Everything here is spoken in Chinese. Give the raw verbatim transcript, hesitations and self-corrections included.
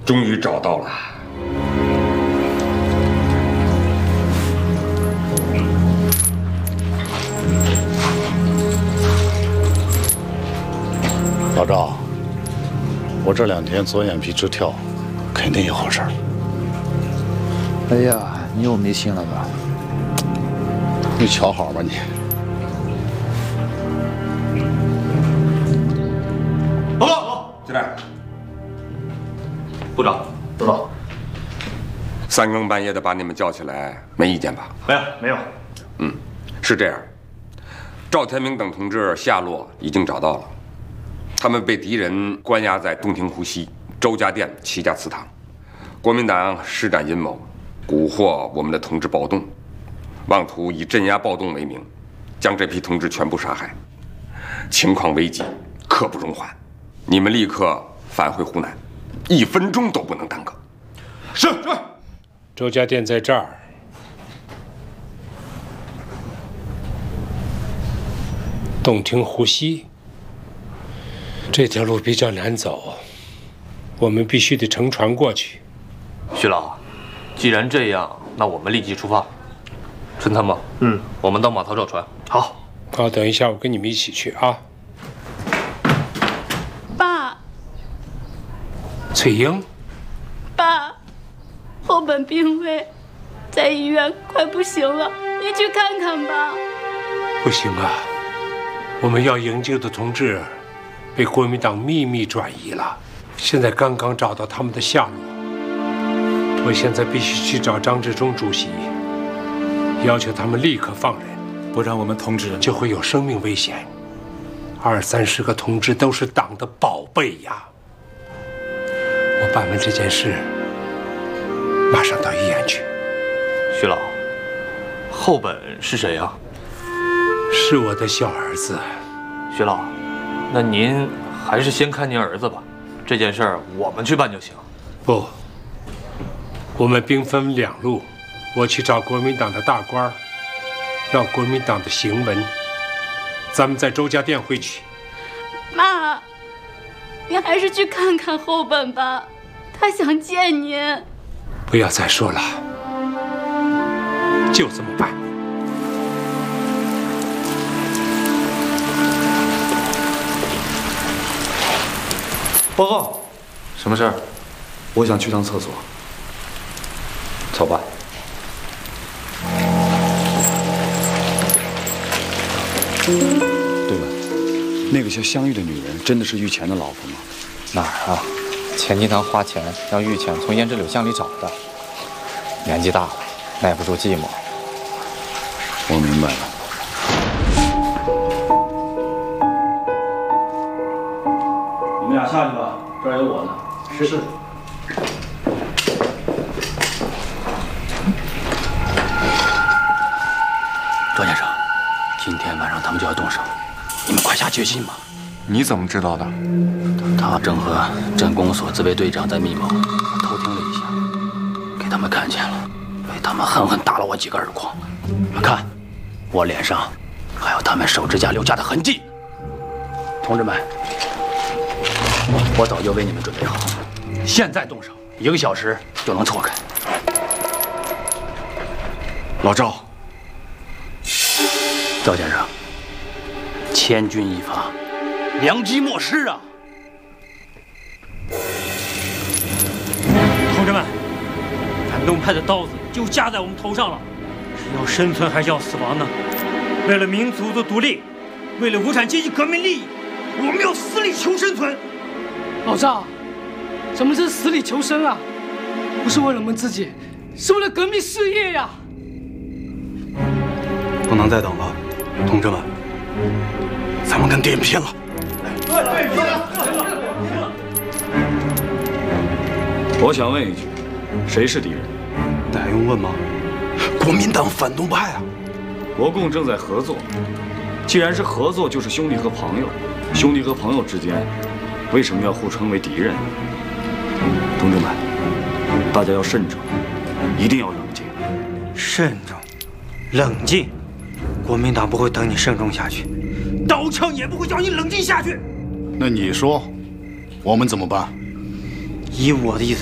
终于找到了。 老赵，我这两天左眼皮直跳，肯定有好事儿。 哎呀，你又没信了吧？ 你瞧好吧你。 报告，进来。 部长，知道。 三更半夜的把你们叫起来，没意见吧？ 没有，没有。 嗯，是这样，赵天明等同志下落已经找到了。他们被敌人关押在洞庭湖西周家店齐家祠堂，国民党施展阴谋，蛊惑我们的同志暴动，妄图以镇压暴动为名，将这批同志全部杀害。情况危急，刻不容缓，你们立刻返回湖南，一分钟都不能耽搁。是是。 周家店在这儿，洞庭湖西。这条路比较难走，我们必须得乘船过去。 徐老，既然这样，那我们立即出发。陈参谋，嗯，我们到码头找船。好。 好，等一下，我跟你们一起去啊。 爸。 翠英。 爸，后本病危，在医院快不行了，你去看看吧。 不行啊，我们要营救的同志被国民党秘密转移了，现在刚刚找到他们的下落。我现在必须去找张治中主席，要求他们立刻放人， 不然我们同志就会有生命危险。二三十个同志都是党的宝贝呀！我办完这件事，马上到医院去。 徐老，后本是谁呀？ 是我的小儿子。 徐老。那您还是先看您儿子吧，这件事儿我们去办就行。 不，我们兵分两路，我去找国民党的大官，要国民党的行文，咱们在周家店会去。 妈，您还是去看看后本吧，他想见您。 不要再说了，就这么办。 报告， 什么事儿？ 我想去趟厕所。 走吧。 对了，那个叫香玉的女人真的是玉乾的老婆吗？ 哪儿啊？钱金堂花钱让玉乾从胭脂柳巷里找的。年纪大了，耐不住寂寞。 我明白了。 你们俩下去吧，这儿有我呢。是是。 赵先生，今天晚上他们就要动手，你们快下决心吧。 你怎么知道的？ 他正和镇公所自卫队长在密谋，我偷听了一下，给他们看见了，被他们狠狠打了我几个耳光。你们看，我脸上还有他们手指甲留下的痕迹。同志们，我早就为你们准备好，现在动手，一个小时就能错开。 老赵， 赵先生，千钧一发，良机莫失啊！ 同志们，反动派的刀子就架在我们头上了，是要生存还是要死亡呢？为了民族的独立，为了无产阶级革命利益，我们要死里求生存。 老赵，什么是死里求生啊？不是为了我们自己，是为了革命事业呀！ 不能再等了，同志们，咱们跟敌人拼了！ 对对，拼了！ 我想问一句，谁是敌人？ 那还用问吗？国民党反动派啊！ 国共正在合作，既然是合作，就是兄弟和朋友。兄弟和朋友之间，为什么要互称为敌人呢？同志们，大家要慎重，一定要冷静。 慎重，冷静。国民党不会等你慎重下去，刀枪也不会叫你冷静下去。 那你说，我们怎么办？ 依我的意思。